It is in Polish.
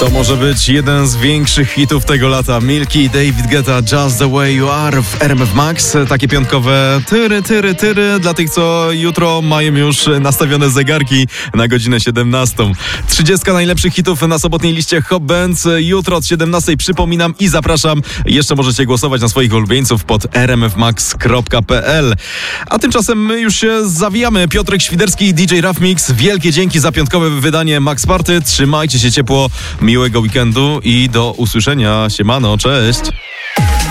To może być jeden z większych hitów tego lata. Milky, David Guetta, Just the Way You Are w RMF Max. Takie piątkowe tyry dla tych, co jutro mają już nastawione zegarki na godzinę 17. 30 najlepszych hitów na sobotniej liście Hot Bands. Jutro od 17 przypominam i zapraszam. Jeszcze możecie głosować na swoich ulubieńców pod rmfmax.pl. A tymczasem my już się zawijamy. Piotrek Świderski i DJ Rough Mix. Wielkie dzięki za piątkowe wydanie Max Party. Trzymajcie się ciepło. Miłego weekendu i do usłyszenia. Siemano, cześć.